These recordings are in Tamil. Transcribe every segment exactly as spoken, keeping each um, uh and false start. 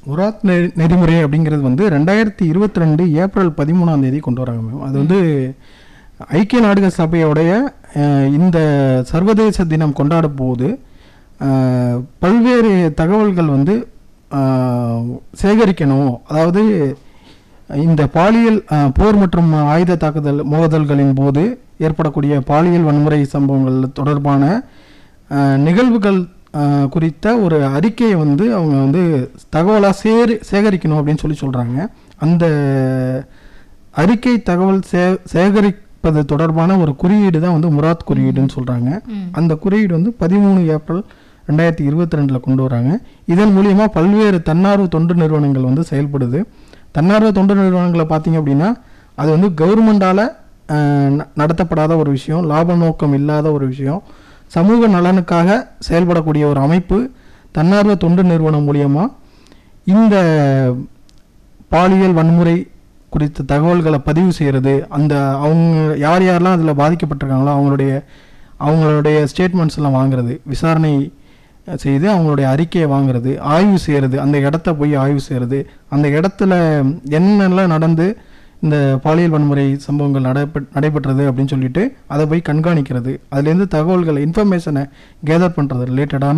முராத் நெ நெறிமுறை அப்படிங்கிறது வந்து ரெண்டாயிரத்தி இருபத்தி ரெண்டு ஏப்ரல் பதிமூணாம் தேதி கொண்டு வராங்க மேம். அது வந்து ஐக்கிய நாடுகள் சபையோடைய இந்த சர்வதேச தினம் கொண்டாடும் போது பல்வேறு தகவல்கள் வந்து சேகரிக்கணும். அதாவது இந்த பாலியல் போர் மற்றும் ஆயுத தாக்குதல் மோதல்களின் போது ஏற்படக்கூடிய பாலியல் வன்முறை சம்பவங்கள் தொடர்பான நிகழ்வுகள் குறித்த ஒரு அறிக்கையை வந்து அவங்க வந்து தகவலாக சேரி சேகரிக்கணும் அப்படின்னு சொல்லி சொல்கிறாங்க. அந்த அறிக்கை தகவல் சே சேகரிப்பது தொடர்பான ஒரு குறியீடு தான் வந்து முராத் குறியீடுன்னு சொல்கிறாங்க. அந்த குறியீடு வந்து பதிமூணு ஏப்ரல் ரெண்டாயிரத்தி இருபத்தி ரெண்டில் கொண்டு வராங்க. இதன் மூலியமாக பல்வேறு தன்னார்வ தொண்டு நிறுவனங்கள் வந்து செயல்படுது. தன்னார்வ தொண்டு நிறுவனங்களை பார்த்தீங்க அப்படின்னா அது வந்து கவர்மெண்டால் நடத்தப்படாத ஒரு விஷயம், லாப நோக்கம் இல்லாத ஒரு விஷயம், சமூக நலனுக்காக செயல்படக்கூடிய ஒரு அமைப்பு. தன்னார்வ தொண்டு நிறுவனம் மூலியமாக இந்த பாலியல் வன்முறை குறித்த தகவல்களை பதிவு செய்கிறது, அந்த அவங்க யார் யாரெல்லாம் அதில் பாதிக்கப்பட்டிருக்காங்களோ அவங்களுடைய அவங்களுடைய ஸ்டேட்மெண்ட்ஸ் எல்லாம் வாங்குறது, விசாரணை செய்து அவங்களுடைய அறிக்கையை வாங்குறது, ஆய்வு செய்கிறது, அந்த இடத்த போய் ஆய்வு செய்கிறது, அந்த இடத்துல என்னென்னலாம் நடந்து இந்த பாலியல் வன்முறை சம்பவங்கள் நடைபெ நடைபெற்றது அப்படின்னு சொல்லிட்டு அதை போய் கண்காணிக்கிறது, அதுலேருந்து தகவல்களை இன்ஃபர்மேஷனை கேதர் பண்ணுறது ரிலேட்டடான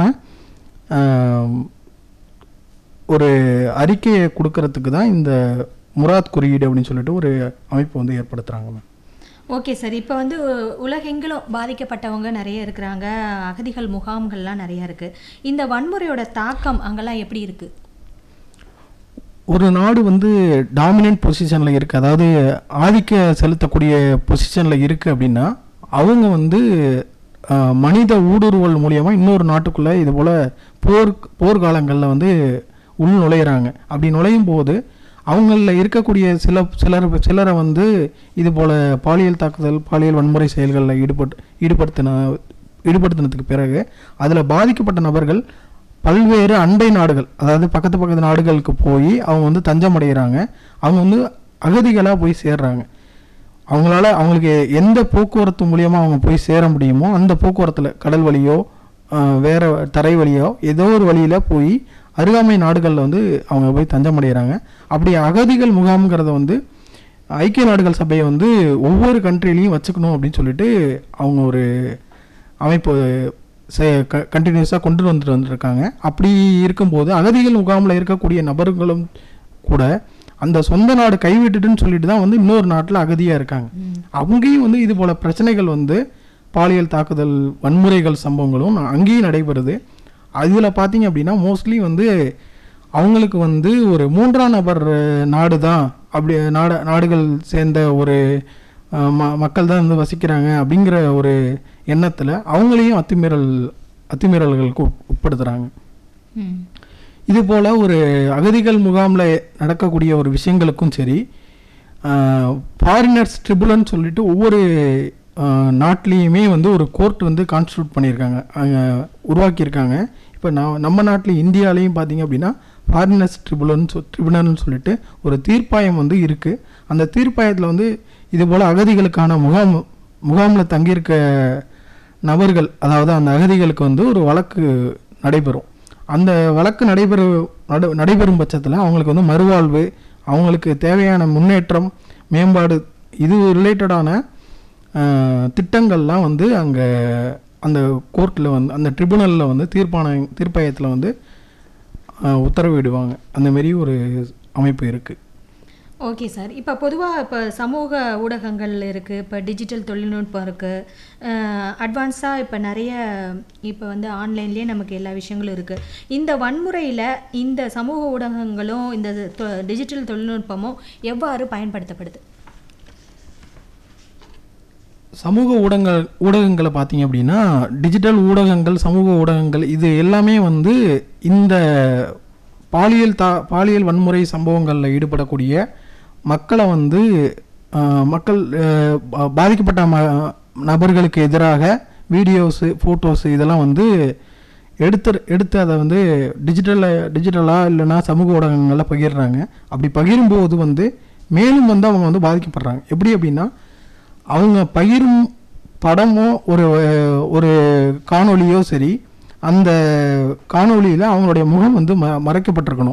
ஒரு அறிக்கையை கொடுக்கறதுக்கு தான் இந்த முராத் குறியீடு அப்படின்னு சொல்லிட்டு ஒரு அமைப்பு வந்து ஏற்படுத்துகிறாங்க. Okay sir. இப்போ வந்து உலகெங்கிலும் பாதிக்கப்பட்டவங்க நிறைய இருக்கிறாங்க, அகதிகள் முகாம்கள்லாம் நிறையா இருக்குது. இந்த வன்முறையோட தாக்கம் அங்கெல்லாம் எப்படி இருக்குது? ஒரு நாடு வந்து டாமினன்ட் பொசிஷனில் இருக்குது, அதாவது ஆதிக்க செலுத்தக்கூடிய பொசிஷனில் இருக்குது அப்படின்னா அவங்க வந்து மனித ஊடுருவல் மூலியமாக இன்னொரு நாட்டுக்குள்ளே இது போல் போர் போர்க்காலங்களில் வந்து உள் நுழையிறாங்க. அப்படி நுழையும் போது அவங்களில் இருக்கக்கூடிய சில சிலர் சிலரை வந்து இது போல் பாலியல் தாக்குதல் பாலியல் வன்முறை செயல்களில் ஈடுபட்டு ஈடுபடுத்தின ஈடுபடுத்தினதுக்கு பிறகு அதில் பாதிக்கப்பட்ட நபர்கள் பல்வேறு அண்டை நாடுகள், அதாவது பக்கத்து பக்கத்து நாடுகளுக்கு போய் அவங்க வந்து தஞ்சம் அடைகிறாங்க. அவங்க வந்து அகதிகளாக போய் சேர்றாங்க. அவங்களால அவங்களுக்கு எந்த போக்குவரத்து மூலியமாக அவங்க போய் சேர முடியுமோ அந்த போக்குவரத்தில் கடல் வழியோ வேறு தரை வழியோ ஏதோ ஒரு வழியில் போய் அருகாமை நாடுகளில் வந்து அவங்க போய் தஞ்சம் அடைகிறாங்க. அப்படி அகதிகள் முகாம்ங்கிறத வந்து ஐக்கிய நாடுகள் சபையை வந்து ஒவ்வொரு கண்ட்ரிலையும் வச்சுக்கணும் அப்படின்னு சொல்லிட்டு அவங்க ஒரு அமைப்பு கண்டினியூஸாக கொண்டு வந்துட்டு வந்துருக்காங்க. அப்படி இருக்கும்போது அகதிகள் முகாமில் இருக்கக்கூடிய நபர்களும் கூட அந்த சொந்த நாடு கைவிட்டுட்டுன்னு சொல்லிட்டு தான் வந்து இன்னொரு நாட்டில் அகதியாக இருக்காங்க. அங்கேயும் வந்து இது போல் பிரச்சனைகள் வந்து பாலியல் தாக்குதல் வன்முறைகள் சம்பவங்களும் அங்கேயும் நடைபெறுது. அதில் பார்த்தீங்க அப்படின்னா மோஸ்ட்லி வந்து அவங்களுக்கு வந்து ஒரு மூன்றாம் நபர் நாடு தான், அப்படி நாடு நாடுகள் சேர்ந்த ஒரு ம மக்கள் தான் வந்து வசிக்கிறாங்க அப்படிங்கிற ஒரு எண்ணத்தில் அவங்களையும் அத்துமீறல் அத்துமீறல்களுக்கு உட்படுத்துகிறாங்க. இது போல் ஒரு அகதிகள் முகாமில் நடக்கக்கூடிய ஒரு விஷயங்களுக்கும் சரி, ஃபாரினர்ஸ் ட்ரிபுனல்னு சொல்லிட்டு ஒவ்வொரு நாட்டிலையுமே வந்து ஒரு கோர்ட் வந்து கான்ஸ்டியூட் பண்ணியிருக்காங்க, உருவாக்கியிருக்காங்க. இப்போ நான் நம்ம நாட்டில் இந்தியாவிலையும் பார்த்தீங்க அப்படின்னா ஃபாரினர்ஸ் ட்ரிபுனல்னு சொ ட்ரிபுனல்னு சொல்லிட்டு ஒரு தீர்ப்பாயம் வந்து இருக்குது. அந்த தீர்ப்பாயத்தில் வந்து இது போல் அகதிகளுக்கான முகாம் முகாமில் தங்கியிருக்க நபர்கள், அதாவது அந்த அகதிகளுக்கு வந்து ஒரு வழக்கு நடைபெறும். அந்த வழக்கு நடைபெற நட நடைபெறும் பட்சத்தில் அவங்களுக்கு வந்து மறுவாழ்வு, அவங்களுக்கு தேவையான முன்னேற்றம் மேம்பாடு இது ரிலேட்டடான திட்டங்கள்லாம் வந்து அங்கே அந்த கோர்ட்டில் வந்து அந்த ட்ரிபுனலில் வந்து தீர்ப்பான தீர்ப்பாயத்தில் வந்து உத்தரவிடுவாங்க. அந்தமாரி ஒரு அமைப்பு இருக்குது. Okay sir. இப்போ பொதுவாக இப்போ சமூக ஊடகங்கள் இருக்குது, இப்போ டிஜிட்டல் தொழில்நுட்பம் இருக்குது, அட்வான்ஸாக இப்போ நிறைய இப்போ வந்து ஆன்லைன்லேயே நமக்கு எல்லா விஷயங்களும் இருக்குது. இந்த வன்முறையில் இந்த சமூக ஊடகங்களும் இந்த டிஜிட்டல் தொழில்நுட்பமும் எவ்வாறு பயன்படுத்தப்படுது? சமூக ஊடகங்கள் ஊடகங்களை பார்த்தீங்க அப்படின்னா டிஜிட்டல் ஊடகங்கள் சமூக ஊடகங்கள் இது எல்லாமே வந்து இந்த பாலியல் தா பாலியல் வன்முறை சம்பவங்களில் ஈடுபடக்கூடிய மக்களை வந்து மக்கள் பாதிக்கப்பட்ட ம நபர்களுக்கு எதிராக வீடியோஸு ஃபோட்டோஸு இதெல்லாம் வந்து எடுத்து எடுத்து அதை வந்து டிஜிட்டலில் டிஜிட்டலாக இல்லைன்னா சமூக ஊடகங்களில் பகிர்றாங்க. அப்படி பகிரும்போது வந்து மேலும் வந்து அவங்க வந்து பாதிக்கப்படுறாங்க. எப்படி அப்படின்னா அவங்க பகிரும் படமோ ஒரு ஒரு காணொலியோ சரி, அந்த காணொலியில் அவங்களுடைய முகம் வந்து ம மறைக்கப்பட்டிருக்கணும்.